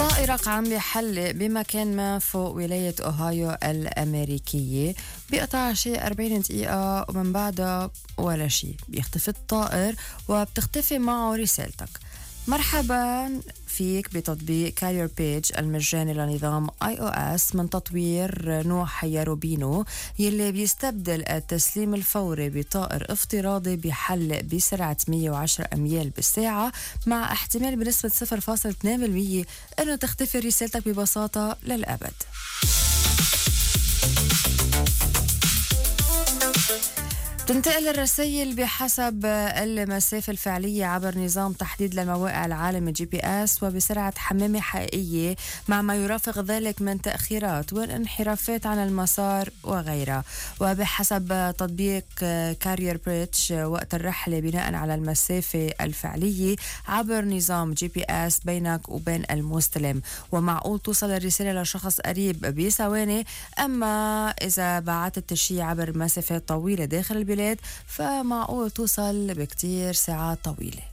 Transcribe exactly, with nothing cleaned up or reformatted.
طائرك عم بيحلق بمكان ما فوق ولاية أوهايو الأمريكية، بيقطع شي أربعين دقيقة ومن بعدها ولا شي بيختفي الطائر وبتختفي معه رسالتك. مرحبا فيك بتطبيق كارير بيج المجاني لنظام آي أو إس من تطوير نوح ياروبينو، يلي بيستبدل التسليم الفوري بطائر افتراضي بيحلق بسرعة مية وعشرة أميال بالساعة، مع احتمال بنسبة صفر فاصلة اثنين بالمية أنه تختفي رسالتك ببساطة للأبد. تنتقل الرسائل بحسب المسافة الفعلية عبر نظام تحديد للمواقع العالمي جي بي اس وبسرعة حمامة حقيقية، مع ما يرافق ذلك من تأخيرات وانحرافات عن المسار وغيرها. وبحسب تطبيق كارير بريتش، وقت الرحلة بناء على المسافة الفعلية عبر نظام جي بي اس بينك وبين المستلم، ومعقول توصل الرسالة لشخص قريب بثواني. أما إذا بعتت الشي عبر مسافات طويلة داخل البلاد فمعقول توصل بكتير ساعات طويلة.